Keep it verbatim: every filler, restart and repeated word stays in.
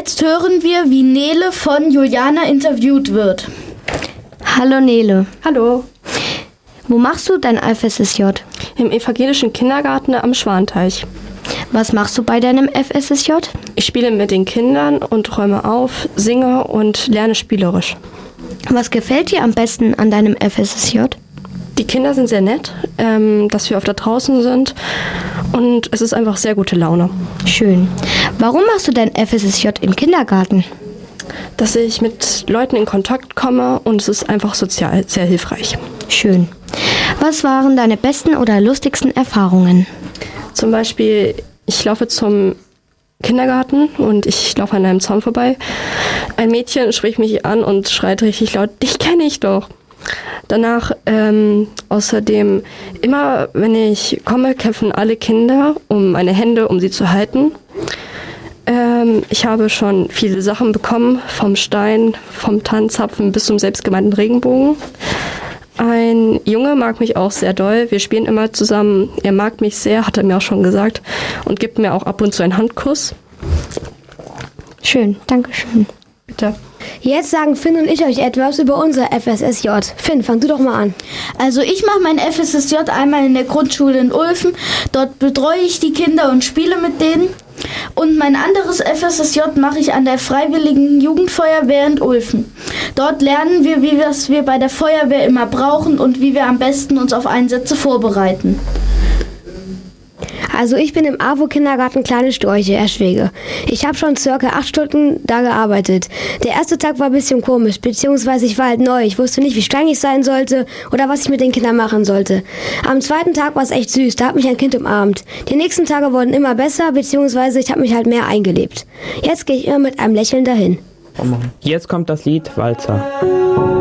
Jetzt hören wir, wie Nele von Juliana interviewt wird. Hallo Nele. Hallo. Wo machst du dein F S S J? Im evangelischen Kindergarten am Schwanteich. Was machst du bei deinem F S S J? Ich spiele mit den Kindern und räume auf, singe und lerne spielerisch. Was gefällt dir am besten an deinem F S S J? Die Kinder sind sehr nett, ähm, dass wir oft da draußen sind und es ist einfach sehr gute Laune. Schön. Warum machst du dein F S S J im Kindergarten? Dass ich mit Leuten in Kontakt komme und es ist einfach sozial sehr hilfreich. Schön. Was waren deine besten oder lustigsten Erfahrungen? Zum Beispiel, ich laufe zum Kindergarten und ich laufe an einem Zaun vorbei. Ein Mädchen spricht mich an und schreit richtig laut, dich kenne ich doch. Danach, ähm, außerdem, immer wenn ich komme, kämpfen alle Kinder um meine Hände, um sie zu halten. Ähm, ich habe schon viele Sachen bekommen, vom Stein, vom Tannenzapfen bis zum selbstgemeinten Regenbogen. Ein Junge mag mich auch sehr doll. Wir spielen immer zusammen. Er mag mich sehr, hat er mir auch schon gesagt. Und gibt mir auch ab und zu einen Handkuss. Schön, danke schön. Bitte. Jetzt sagen Finn und ich euch etwas über unser F S S J. Finn, fang du doch mal an. Also ich mache mein F S S J einmal in der Grundschule in Ulfen. Dort betreue ich die Kinder und spiele mit denen. Und mein anderes F S S J mache ich an der Freiwilligen Jugendfeuerwehr in Ulfen. Dort lernen wir, wie was wir bei der Feuerwehr immer brauchen und wie wir am besten uns auf Einsätze vorbereiten. Also ich bin im A W O-Kindergarten Kleine Storche, Eschwege. Ich habe schon circa acht Stunden da gearbeitet. Der erste Tag war ein bisschen komisch, beziehungsweise ich war halt neu. Ich wusste nicht, wie streng ich sein sollte oder was ich mit den Kindern machen sollte. Am zweiten Tag war es echt süß, da hat mich ein Kind umarmt. Die nächsten Tage wurden immer besser, beziehungsweise ich habe mich halt mehr eingelebt. Jetzt gehe ich immer mit einem Lächeln dahin. Jetzt kommt das Lied Walzer.